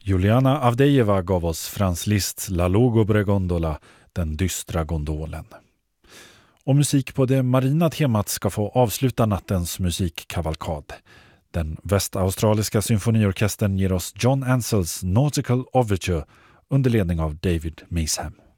Juliana Avdejeva gav oss Franz Liszts La Lugubre Gondola, den dystra gondolen. Och musik på det marina temat ska få avsluta nattens musikkavalkad. Den västaustraliska symfoniorkestern ger oss John Ansells Nautical Overture under ledning av David Measham.